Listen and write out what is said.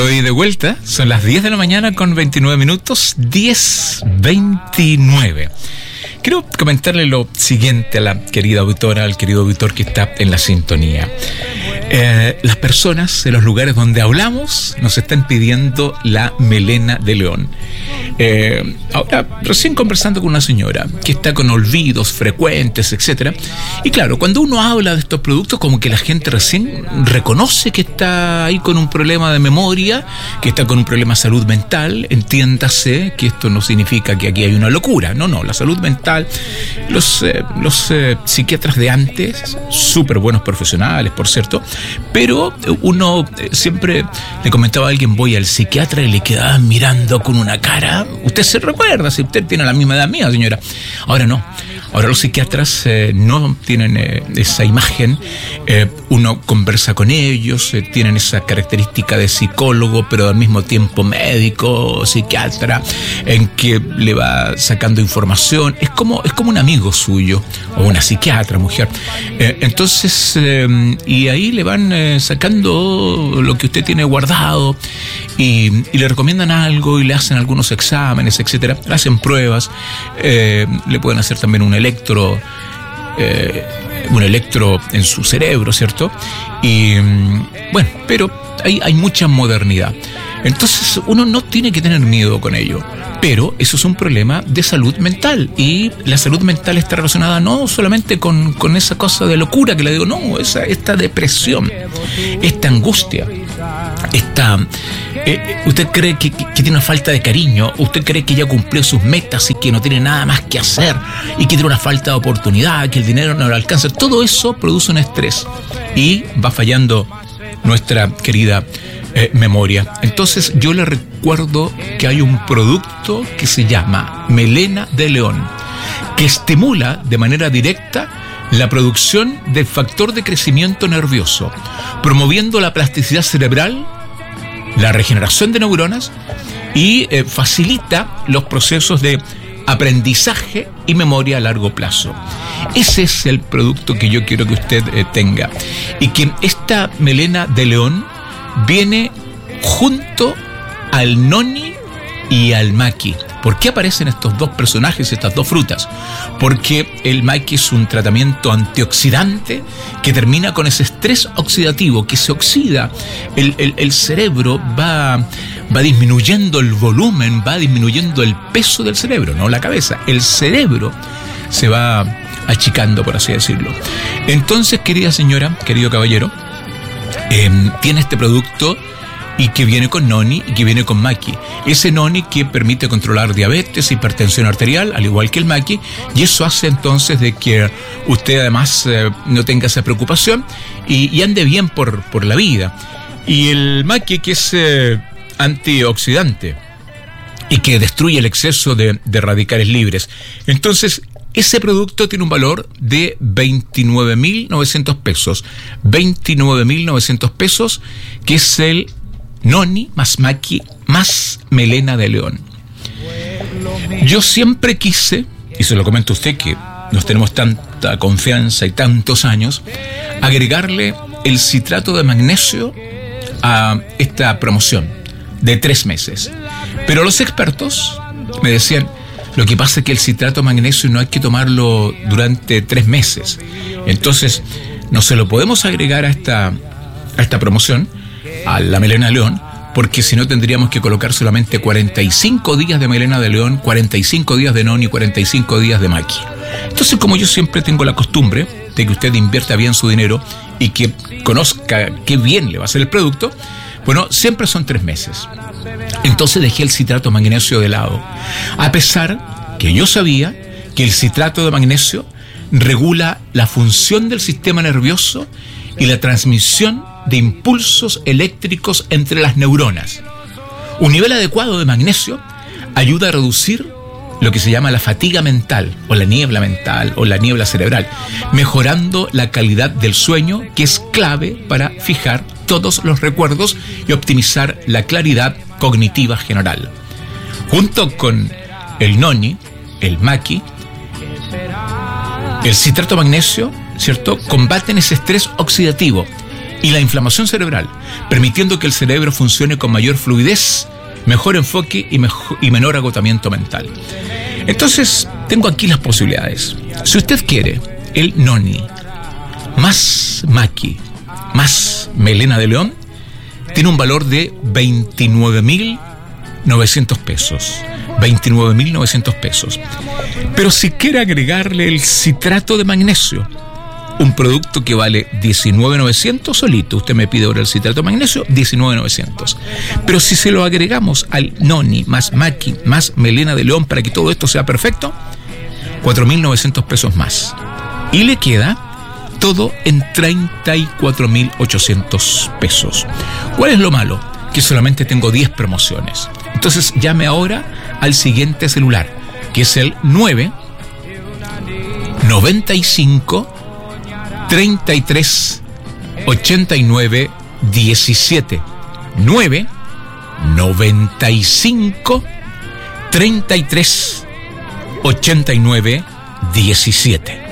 Estoy de vuelta, son las 10 de la mañana con 29 minutos, 10:29. Quiero comentarle lo siguiente a la querida auditora, al querido auditor que está en la sintonía. Las personas en los lugares donde hablamos nos están pidiendo la melena de león. Ahora, recién conversando con una señora que está con olvidos frecuentes, etcétera. Y claro, cuando uno habla de estos productos, como que la gente recién reconoce que está ahí con un problema de memoria, que está con un problema de salud mental. Entiéndase que esto no significa que aquí hay una locura. No, la salud mental. Los psiquiatras de antes, súper buenos profesionales, por cierto, pero uno siempre le comentaba a alguien, voy al psiquiatra, y le quedaban mirando con una cara. Usted se recuerda, si usted tiene la misma edad mía, señora. Ahora no. Ahora los psiquiatras no tienen esa imagen. Uno conversa con ellos, tienen esa característica de psicólogo, pero al mismo tiempo médico, psiquiatra, en que le va sacando información. Es como un amigo suyo, o una psiquiatra, mujer. Entonces, y ahí le van sacando lo que usted tiene guardado, y le recomiendan algo, y le hacen algunos exámenes, etcétera. Le hacen pruebas, le pueden hacer también un electro en su cerebro, ¿cierto? Y bueno, pero hay mucha modernidad. Entonces uno no tiene que tener miedo con ello, pero eso es un problema de salud mental, y la salud mental está relacionada no solamente con esa cosa de locura que le digo, no, esta depresión, esta angustia, usted cree que tiene una falta de cariño, usted cree que ya cumplió sus metas y que no tiene nada más que hacer, y que tiene una falta de oportunidad, que el dinero no le alcanza. Todo eso produce un estrés y va fallando nuestra querida memoria. Entonces yo le recuerdo que hay un producto que se llama melena de león, que estimula de manera directa la producción del factor de crecimiento nervioso, promoviendo la plasticidad cerebral, la regeneración de neuronas, y facilita los procesos de aprendizaje y memoria a largo plazo. Ese es el producto que yo quiero que usted tenga, y que esta melena de león viene junto al noni y al maqui. ¿Por qué aparecen estos dos personajes, estas dos frutas? Porque el maqui es un tratamiento antioxidante que termina con ese estrés oxidativo, que se oxida. El cerebro va disminuyendo el volumen, va disminuyendo el peso del cerebro, no la cabeza. El cerebro se va achicando, por así decirlo. Entonces, querida señora, querido caballero, tiene este producto, y que viene con noni y que viene con maqui. Ese noni que permite controlar diabetes, hipertensión arterial, al igual que el maqui, y eso hace entonces de que usted además no tenga esa preocupación y ande bien por la vida. Y el maqui, que es antioxidante y que destruye el exceso de radicales libres. Entonces, ese producto tiene un valor de 29.900 pesos. 29.900 pesos, que es el noni más maqui más melena de león. Yo siempre quise, y se lo comento a usted que nos tenemos tanta confianza y tantos años, agregarle el citrato de magnesio a esta promoción de 3 meses. Pero los expertos me decían, lo que pasa es que el citrato de magnesio no hay que tomarlo durante 3 meses. Entonces, no se lo podemos agregar a esta promoción, a la melena de león, porque si no tendríamos que colocar solamente 45 días de melena de león, 45 días de noni y 45 días de maqui. Entonces, como yo siempre tengo la costumbre de que usted invierta bien su dinero y que conozca qué bien le va a hacer el producto, bueno, siempre son 3 meses. Entonces dejé el citrato de magnesio de lado, a pesar que yo sabía que el citrato de magnesio regula la función del sistema nervioso y la transmisión de impulsos eléctricos entre las neuronas. Un nivel adecuado de magnesio ayuda a reducir lo que se llama la fatiga mental, o la niebla cerebral, mejorando la calidad del sueño, que es clave para fijar todos los recuerdos y optimizar la claridad cognitiva general. Junto con el noni, el maqui, el citrato de magnesio, ¿cierto?, combaten ese estrés oxidativo y la inflamación cerebral, permitiendo que el cerebro funcione con mayor fluidez, mejor enfoque y menor agotamiento mental. Entonces, tengo aquí las posibilidades. Si usted quiere el Noni más Maki más melena de león, tiene un valor de 29.900 pesos. 29.900 pesos. Pero si quiere agregarle el citrato de magnesio, un producto que vale 19.900 solito, usted me pide ahora el citrato de magnesio, 19.900. Pero si se lo agregamos al Noni más Maki más melena de león para que todo esto sea perfecto, 4.900 pesos más. Y le queda todo en 34.800 pesos. ¿Cuál es lo malo? Que solamente tengo 10 promociones. Entonces llame ahora al siguiente celular, que es el 9 95 33 89 17. 9 95 33 89 17.